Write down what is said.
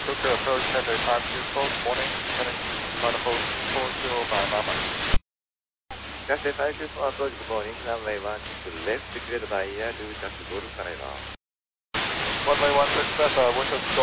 Tokyo approach Cathay 524, morning, heading manifold 40 by Mama. Cathay 524 approach, good morning, runway 16 left, cleared by air, do just Golf Canada. Runway 16 left, wish us